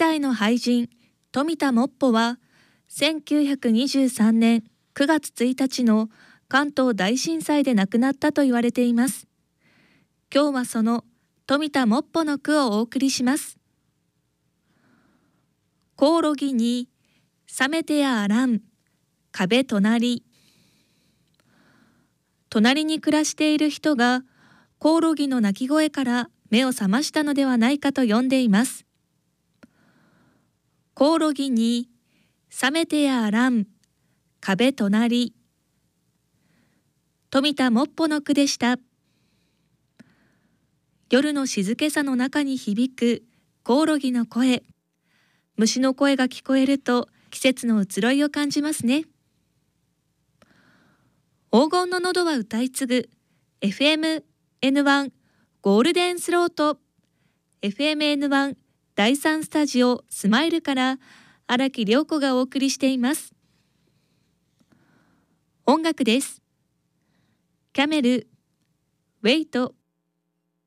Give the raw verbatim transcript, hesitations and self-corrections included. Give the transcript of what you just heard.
代の俳人富田モッポはせんきゅうひゃくにじゅうさんねんくがつついたちの関東大震災で亡くなったと言われています。今日はその富田モッポの句をお送りします。コオロギに冷めてやあらん壁隣。隣に暮らしている人がコオロギの鳴き声から目を覚ましたのではないかと読んでいます。コオロギに冷めてやあらん壁隣。富田モッポの句でした。夜の静けさの中に響くコオロギの声。虫の声が聞こえると季節の移ろいを感じますね。黄金の喉は歌い継ぐ エフエムエヌワン ゴールデンスロート エフエムエヌワン だいさんスタジオスマイルから荒木涼子がお送りしています。音楽です。キャメル、ウェイト。